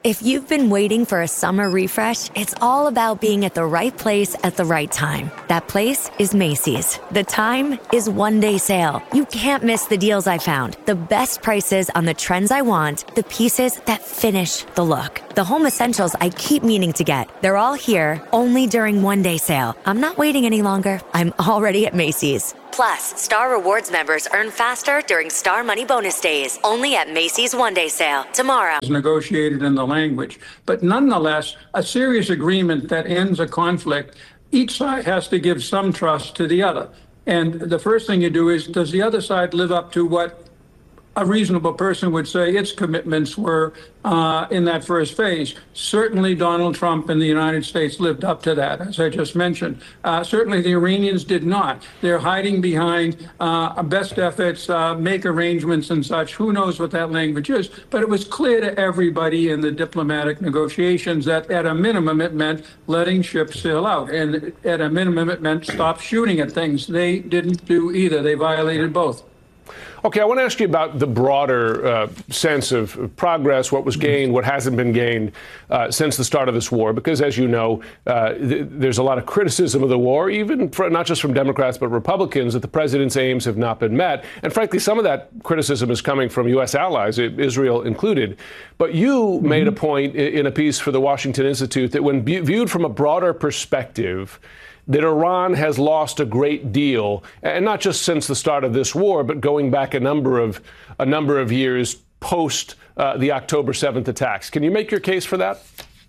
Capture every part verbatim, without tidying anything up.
If you've been waiting for a summer refresh, it's all about being at the right place at the right time. That place is Macy's. The time is one day sale. You can't miss the deals I found, the best prices on the trends I want, the pieces that finish the look, the home essentials I keep meaning to get. They're all here only during one day sale. I'm not waiting any longer. I'm already at Macy's. Plus, Star Rewards members earn faster during Star Money Bonus Days, only at Macy's One Day Sale tomorrow. Negotiated in the language, but nonetheless, a serious agreement that ends a conflict, each side has to give some trust to the other. And the first thing you do is, does the other side live up to what a reasonable person would say its commitments were uh, in that first phase? Certainly Donald Trump and the United States lived up to that, as I just mentioned. Uh, certainly the Iranians did not. They're hiding behind uh, best efforts, uh, make arrangements and such. Who knows what that language is? But it was clear to everybody in the diplomatic negotiations that at a minimum it meant letting ships sail out. And at a minimum it meant stop shooting at things. They didn't do either. They violated both. Okay, I want to ask you about the broader uh, sense of progress, what was gained, what hasn't been gained uh, since the start of this war, because, as you know, uh, th- there's a lot of criticism of the war, even for, not just from Democrats but Republicans, that the president's aims have not been met. And frankly, some of that criticism is coming from U S allies, Israel included. But you mm-hmm. made a point in a piece for the Washington Institute that when bu- viewed from a broader perspective, that Iran has lost a great deal, and not just since the start of this war, but going back a number of a number of years post uh, the October seventh attacks. Can you make your case for that?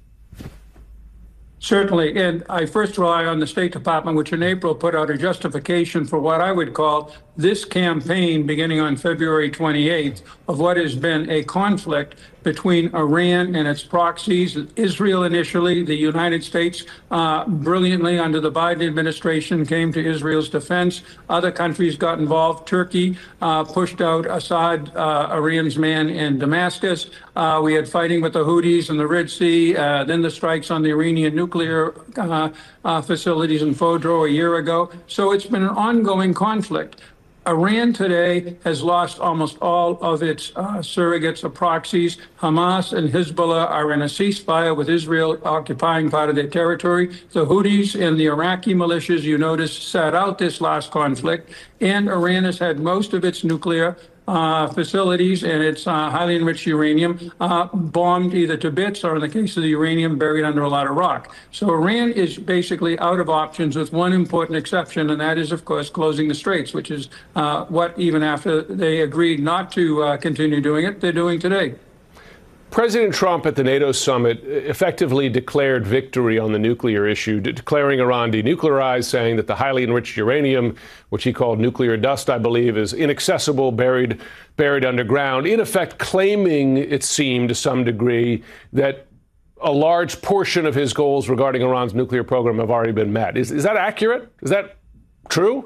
Certainly. And I first rely on the State Department, which in April put out a justification for what I would call this campaign beginning on February twenty-eighth of what has been a conflict between Iran and its proxies, Israel initially. The United States uh, brilliantly under the Biden administration came to Israel's defense. Other countries got involved. Turkey uh, pushed out Assad, uh, Iran's man in Damascus. Uh, we had fighting with the Houthis in the Red Sea, uh, then the strikes on the Iranian nuclear uh, uh, facilities in Fordow a year ago. So it's been an ongoing conflict. Iran today has lost almost all of its uh, surrogates or proxies. Hamas and Hezbollah are in a ceasefire with Israel occupying part of their territory. The Houthis and the Iraqi militias, you notice, sat out this last conflict. And Iran has had most of its nuclear uh, facilities and its uh, highly enriched uranium uh, bombed either to bits or, in the case of the uranium, buried under a lot of rock. So Iran is basically out of options with one important exception, and that is, of course, closing the straits, which is uh, what, even after they agreed not to uh, continue doing it, they're doing today. President Trump at the NATO summit effectively declared victory on the nuclear issue, de- declaring Iran denuclearized, saying that the highly enriched uranium, which he called nuclear dust, I believe, is inaccessible, buried buried underground, in effect claiming, it seemed to some degree, that a large portion of his goals regarding Iran's nuclear program have already been met. Is, is that accurate? Is that true?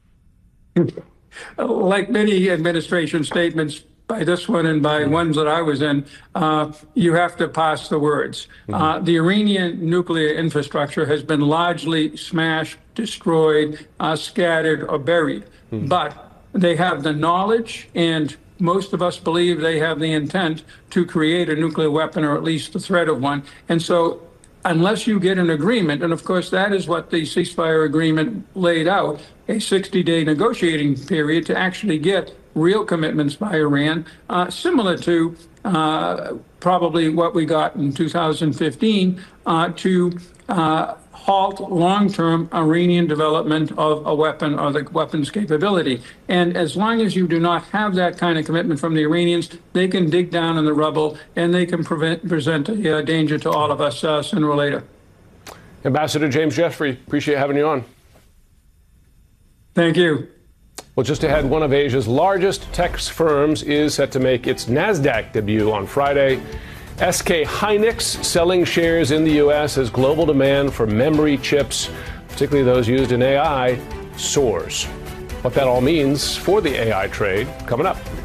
Like many administration statements, by this one and by ones that I was in, uh, you have to pass the words. Mm-hmm. Uh, the Iranian nuclear infrastructure has been largely smashed, destroyed, uh, scattered, or buried. Mm-hmm. But they have the knowledge, and most of us believe they have the intent to create a nuclear weapon, or at least the threat of one. And so unless you get an agreement, and of course that is what the ceasefire agreement laid out, a sixty-day negotiating period to actually get real commitments by Iran, uh, similar to uh, probably what we got in two thousand fifteen, uh, to uh, halt long-term Iranian development of a weapon or the weapons capability. And as long as you do not have that kind of commitment from the Iranians, they can dig down in the rubble and they can prevent, present a uh, danger to all of us uh, sooner or later. Ambassador James Jeffrey, appreciate having you on. Thank you. Well, just ahead, one of Asia's largest tech firms is set to make its NASDAQ debut on Friday. S K Hynix selling shares in the U S as global demand for memory chips, particularly those used in A I, soars. What that all means for the A I trade, coming up.